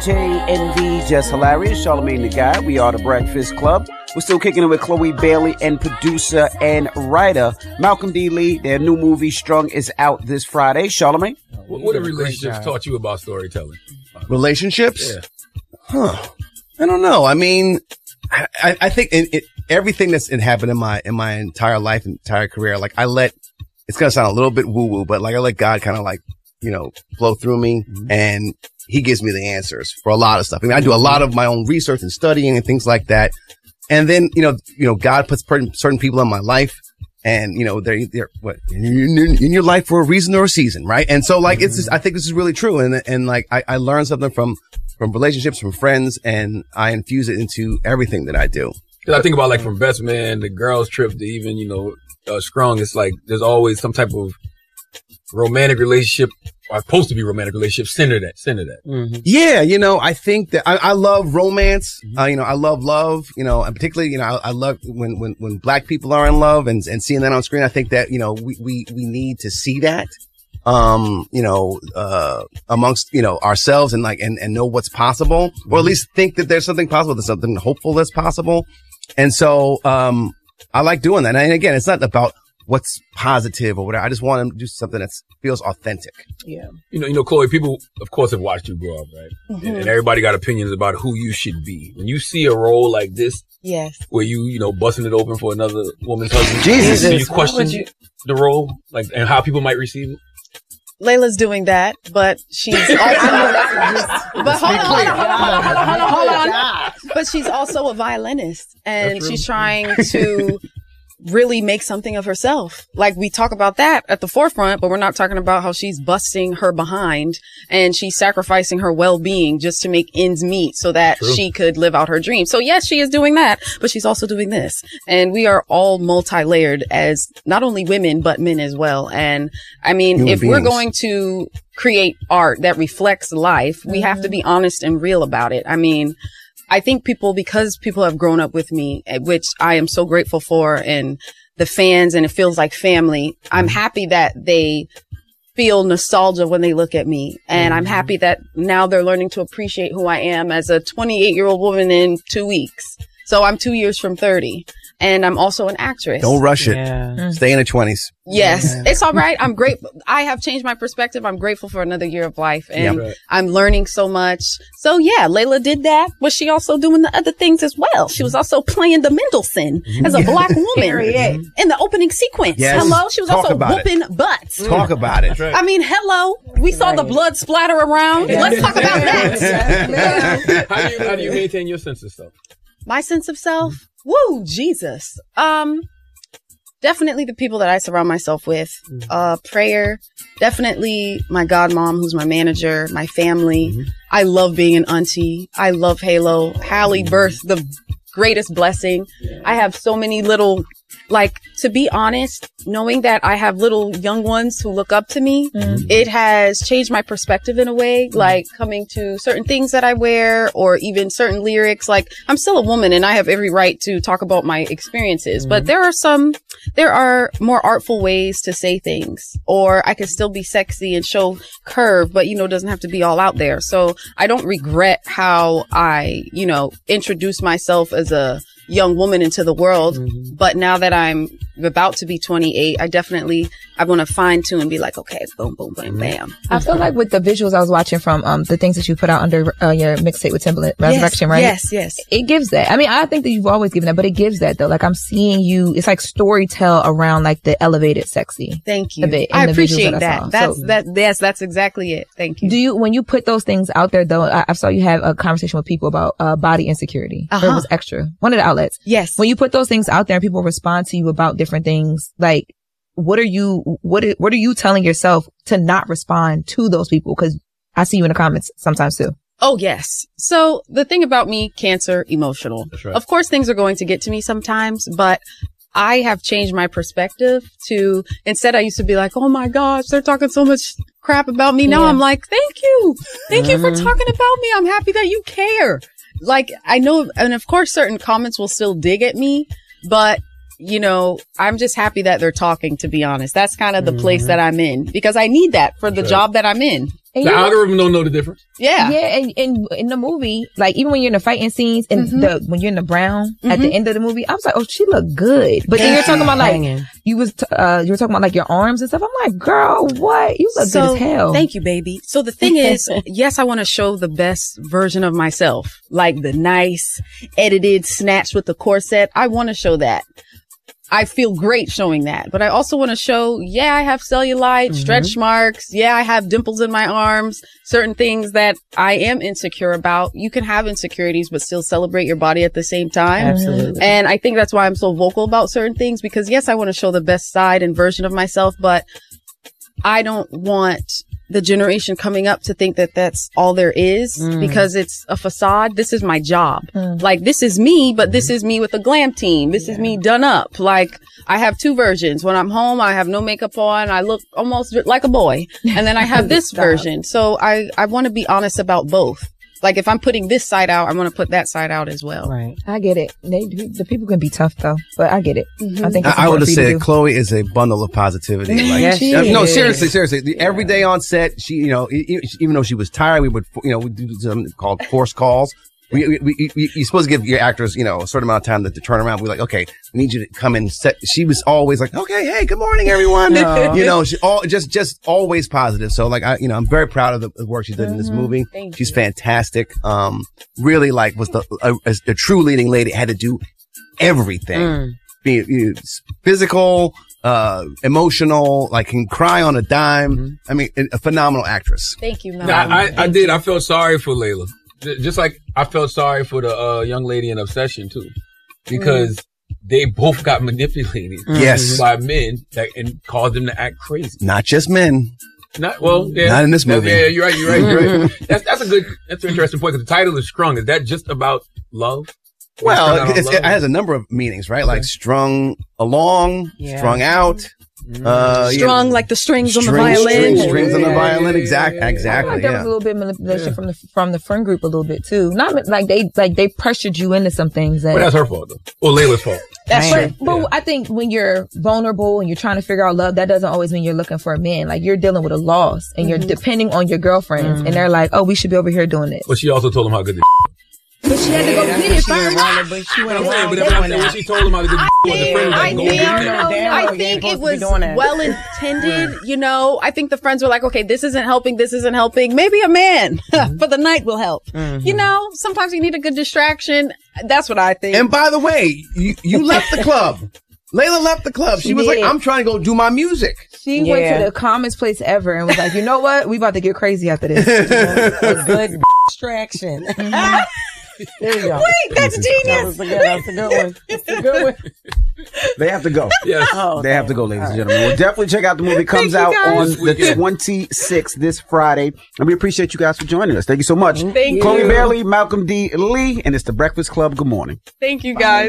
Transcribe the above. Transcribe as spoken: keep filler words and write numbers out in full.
J N V, Just Hilarious, Charlamagne the Guy. We are the Breakfast Club. We're still kicking it with Chloe Bailey and producer and writer Malcolm D. Lee. Their new movie, Strung, is out this Friday. Charlamagne? What, what have relationships taught you about storytelling? Relationships? Yeah. Huh. I don't know. I mean, I, I think it, it, everything that's happened in my, in my entire life, entire career, like I let, it's going to sound a little bit woo woo, but like I let God kind of like, you know, flow through me, mm-hmm. and he gives me the answers for a lot of stuff. I mean, I do a lot of my own research and studying and things like that. And then, you know, you know, God puts certain people in my life, and, you know, they're, they're what, in, in your life for a reason or a season, right? And so like, it's just, I think this is really true. And, and like, I, I learned something from, from relationships, from friends, and I infuse it into everything that I do. Cause I think about like from Best Man, the girls trip to even, you know, uh, Strung, it's like, there's always some type of romantic relationship, or supposed to be romantic relationship, center that, center that. Mm-hmm. Yeah, you know, I think that I, I love romance. Mm-hmm. Uh, you know, I love love, you know, and particularly, you know, I, I love when, when, when black people are in love and, and seeing that on screen. I think that, you know, we, we, we need to see that, um, you know, uh, amongst, you know, ourselves and like, and, and know what's possible, mm-hmm. or at least think that there's something possible, there's something hopeful that's possible. And so, um, I like doing that. And again, it's not about what's positive or whatever. I just want them to do something that feels authentic. Yeah. You know, you know, Chloe, people, of course, have watched you grow up, right? Mm-hmm. And, and everybody got opinions about who you should be. When you see a role like this, yes, where you, you know, busting it open for another woman's husband, Jesus, do you question you? the role, like, and how people might receive it? Layla's doing that, but she's also, but hold on, hold on, hold on, hold on, hold on, hold on. But she's also a violinist, and she's trying to really make something of herself. Like, we talk about that at the forefront, but we're not talking about how she's busting her behind and she's sacrificing her well-being just to make ends meet so that True. she could live out her dream. So yes, she is doing that, but she's also doing this. And we are all multi-layered as not only women, but men as well. And I mean, Human if beings. we're going to create art that reflects life, we mm-hmm. have to be honest and real about it. I mean, I think people, because people have grown up with me, which I am so grateful for, and the fans, and it feels like family, I'm happy that they feel nostalgia when they look at me. And mm-hmm. I'm happy that now they're learning to appreciate who I am as a twenty-eight year old woman in two weeks. So I'm two years from thirty. And I'm also an actress. Don't rush it. Yeah. Stay in the twenties. Yes. Yeah. It's all right. I'm grateful. I have changed my perspective. I'm grateful for another year of life. And yeah, right. I'm learning so much. So yeah, Layla did that. Was she also doing the other things as well? She was also playing the Mendelssohn as a black woman in the opening sequence. Yes. Hello. She was Talk also whooping it. butts. Talk about it. Right. I mean, hello. We saw right. the blood splatter around. Yeah. Let's talk about that. how, do you, how do you maintain your sense of self? My sense of self? Woo, Jesus. Um, definitely the people that I surround myself with. Uh, prayer. Definitely my godmom, who's my manager, my family. Mm-hmm. I love being an auntie. I love Halo. Hallie birthed the greatest blessing. I have so many little, like, to be honest, knowing that I have little young ones who look up to me, mm-hmm. it has changed my perspective in a way, mm-hmm. like coming to certain things that I wear or even certain lyrics. Like, I'm still a woman and I have every right to talk about my experiences, mm-hmm. but there are some, there are more artful ways to say things, or I can still be sexy and show curve, but, you know, it doesn't have to be all out there. So I don't regret how I, you know, introduced myself as a young woman into the world. Mm-hmm. But now that I'm about to be twenty-eight, I definitely, I want to fine tune and be like, okay, boom, boom, bam, bam. I feel like with the visuals I was watching from um the things that you put out under uh, your mixtape with Timbaland, Resurrection, yes, right? Yes, yes. It gives that. I mean, I think that you've always given that, but it gives that though. Like, I'm seeing you, it's like story tell around like the elevated sexy. Thank you. Bit, I appreciate that. that. That's, so, that, yes, that's exactly it. Thank you. Do you, when you put those things out there though, I, I saw you have a conversation with people about uh body insecurity. Uh-huh. It was Extra, one of the outlets. Yes. When you put those things out there and people respond to you about different things, like, what are you, what are, what are you telling yourself to not respond to those people? Cause I see you in the comments sometimes too. Oh, yes. So the thing about me, Cancer, emotional. That's right. Of course, things are going to get to me sometimes, but I have changed my perspective to, instead I used to be like, oh my gosh, they're talking so much crap about me. Now yeah. I'm like, thank you. Thank mm-hmm. you for talking about me. I'm happy that you care. Like, I know, and of course certain comments will still dig at me, but you know, I'm just happy that they're talking, to be honest. That's kind of the mm-hmm. place that I'm in, because I need that for the right. job that I'm in. The algorithm don't know the difference. Yeah. Yeah, and, and in the movie, like even when you're in the fighting scenes and Mhm. the when you're in the brown Mhm. at the end of the movie, I was like, oh, she looked good. But then you're talking about like Hanging. you was t- uh you were talking about like your arms and stuff. I'm like, girl, what? You look good as hell. Thank you, baby. So the thing is, yes, I want to show the best version of myself, like the nice, edited, snatched with the corset. I want to show that. I feel great showing that, but I also want to show, yeah, I have cellulite, Mm-hmm. stretch marks. Yeah, I have dimples in my arms, certain things that I am insecure about. You can have insecurities, but still celebrate your body at the same time. Absolutely. And I think that's why I'm so vocal about certain things, because yes, I want to show the best side and version of myself, but I don't want the generation coming up to think that that's all there is, Mm. because it's a facade. This is my job. Mm. Like, this is me, but this is me with a glam team. This is me done up. Like, I have two versions. When I'm home, I have no makeup on. I look almost like a boy. And then I have this Stop. version. So I, I want to be honest about both. Like, if I'm putting this side out, I want to put that side out as well. Right. I get it. They, the people can be tough though, but I get it. Mhm. I think I, it's I would important have for you to said do. Chloe is a bundle of positivity. Like, Yes, she uh, no, is. seriously, seriously. The- Every day on set, she, you know, e- e- even though she was tired, we would, you know, we do something called force calls. We, we, we, we, you're supposed to give your actors, you know, a certain amount of time to, to turn around. We're like, okay, we need you to come in. Set. She was always like, okay, hey, good morning, everyone. You know, she all just, just always positive. So like, I, you know, I'm very proud of the, the work she did in this movie. Thank She's you. fantastic. Um, really like was the, a, a, a true leading lady, had to do everything. Mm. Be you know, physical, uh, emotional, like can cry on a dime. I mean, a, a phenomenal actress. Thank you, Mel. No, I, I did. I felt sorry for Layla. J- Just like I felt sorry for the uh, young lady in Obsession too, because they both got manipulated Yes. by men that, and caused them to act crazy. Not just men. Not well, yeah, Not in this That- movie. Yeah, you're right. You're right. You're right. That's that's a good. That's an interesting point. Because the title is "Strung." Is that just about love? Well, Strung out on it's, love? it has a number of meanings, right? Like strung along, Yeah. strung out, uh, you Strung know, like the strings on the strings, violin. strings, strings on the Yeah, violin. yeah, Exact, yeah, yeah. I exactly. think there was Yeah. a little bit of manipulation from the from the friend group a little bit too. Not like they like they pressured you into some things. That, Well, that's her fault though, or Layla's fault. That's Damn. true. but Yeah. I think when you're vulnerable and you're trying to figure out love, that doesn't always mean you're looking for a man. Like you're dealing with a loss and you're depending on your girlfriends, and they're like, "Oh, we should be over here doing this." But she also told him how good the But she had to go get it She went first. wrong, but she went I'm saying, wrong. but I'm saying when she told him how good the was, the friend was I like, go think, get You know it. damn I well you ain't think it supposed to be was doing that. well intended, you know. I think the friends were like, okay, this isn't helping, this isn't helping. Maybe a man for the night will help. Mm-hmm. You know, sometimes you need a good distraction. That's what I think. And by the way, you, you left the club. Layla left the club. She She was like, did. I'm trying to go do my music. She Yeah. went to the calmest place ever and was like, "You know what? We about to get crazy after this." A good distraction. There you go. Wait, that's That genius. was a good, that's a good one. That's a good one. They have to go. Yes. Oh, They have to go, ladies and gentlemen. Well, definitely check out the movie. It comes you, out guys. on This the weekend. twenty-sixth, this Friday. And we appreciate you guys for joining us. Thank you so much. Thank Chloe you. Bailey, Malcolm D. Lee, and it's The Breakfast Club. Good morning. Thank you, guys.